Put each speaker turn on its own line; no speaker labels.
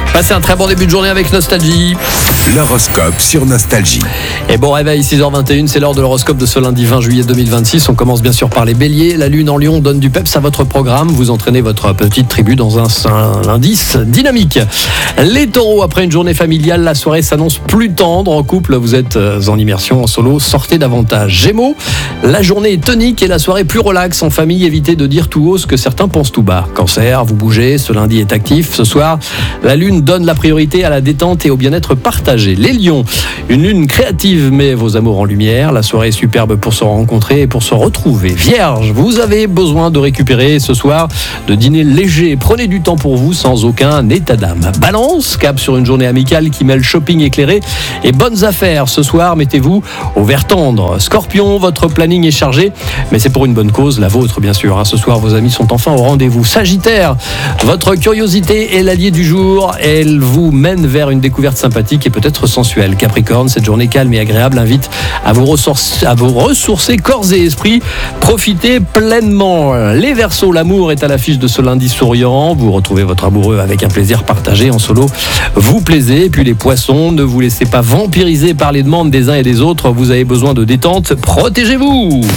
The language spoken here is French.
Passez un très bon début de journée avec Nostalgie.
L'horoscope sur Nostalgie.
Et bon réveil, 6h21, c'est l'heure de l'horoscope de ce lundi 20 juillet 2026. On commence bien sûr par les béliers. La lune en lion donne du peps à votre programme. Vous entraînez votre petite tribu dans un indice dynamique. Les taureaux, après une journée familiale, la soirée s'annonce plus tendre. En couple, vous êtes en immersion, en solo, sortez davantage. Gémeaux, la journée est tonique et la soirée plus relaxe. En famille, évitez de dire tout haut ce que certains pensent tout bas. Cancer, vous bougez, ce lundi est actif. Ce soir, la lune donne la priorité à la détente et au bien-être partagé. Les lions, une lune créative met vos amours en lumière. La soirée est superbe pour se rencontrer et pour se retrouver. Vierge, vous avez besoin de récupérer ce soir, de dîner léger. Prenez du temps pour vous sans aucun état d'âme. Balance, cap sur une journée amicale qui mêle shopping éclairé et bonnes affaires. Ce soir, mettez-vous au vert tendre. Scorpion, votre planning est chargé, mais c'est pour une bonne cause, la vôtre bien sûr. Ce soir, vos amis sont enfin au rendez-vous. Sagittaire, votre curiosité est l'allié du jour. Elle vous mène vers une découverte sympathique et peut-être sensuelle. Capricorne, cette journée calme et agréable invite à vous ressourcer corps et esprit. Profitez pleinement. Les Verseaux, l'amour est à l'affiche de ce lundi souriant. Vous retrouvez votre amoureux avec un plaisir partagé. En solo, vous plaisez. Et puis les Poissons, ne vous laissez pas vampiriser par les demandes des uns et des autres. Vous avez besoin de détente. Protégez-vous.